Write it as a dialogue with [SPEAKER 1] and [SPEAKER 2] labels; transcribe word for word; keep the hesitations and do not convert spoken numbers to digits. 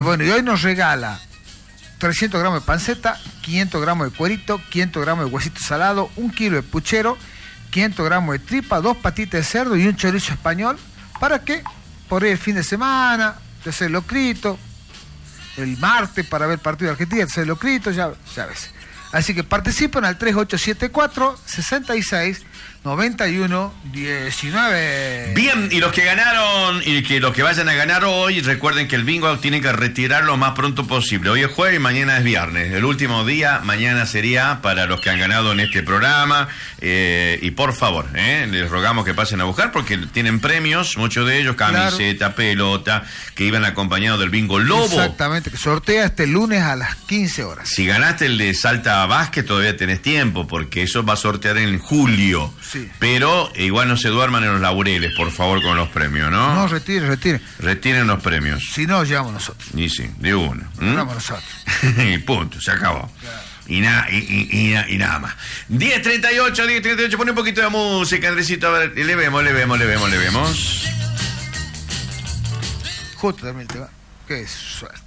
[SPEAKER 1] Bueno, y hoy nos regala trescientos gramos de panceta, quinientos gramos de cuerito, quinientos gramos de huesito salado, un kilo de puchero, quinientos gramos de tripa, dos patitas de cerdo y un chorizo español. ¿Para qué? Por ahí el fin de semana, de hacer locrito, el martes para ver el partido de Argentina, de hacer locrito, ya, ya ves. Así que participen al tres ocho siete cuatro, seis seis, nueve uno, diecinueve.
[SPEAKER 2] Bien, y los que ganaron y que los que vayan a ganar hoy, recuerden que el bingo tienen que retirarlo lo más pronto posible. Hoy es jueves y mañana es viernes. El último día, mañana sería para los que han ganado en este programa. Eh, y por favor, eh, les rogamos que pasen a buscar porque tienen premios, muchos de ellos, camiseta, claro, pelota, que iban acompañados del bingo Lobo.
[SPEAKER 1] Exactamente, que sortea este lunes a las quince horas.
[SPEAKER 2] Si ganaste el de Salta Vázquez, todavía tenés tiempo, porque eso va a sortear en julio.
[SPEAKER 1] Sí.
[SPEAKER 2] Pero igual no se duerman en los laureles, por favor, con los premios, ¿no?
[SPEAKER 1] No, retiren, retiren.
[SPEAKER 2] Retiren los premios.
[SPEAKER 1] Si no, llevamos nosotros.
[SPEAKER 2] Y sí, de uno.
[SPEAKER 1] Llevamos nosotros.
[SPEAKER 2] Y punto, se acabó. Claro. Y, na, y, y, y, y nada más. diez treinta y ocho, diez treinta y ocho, pone un poquito de música, Andresito, a ver, le vemos, le vemos, le vemos, le vemos.
[SPEAKER 1] Justo también te va. Qué suerte.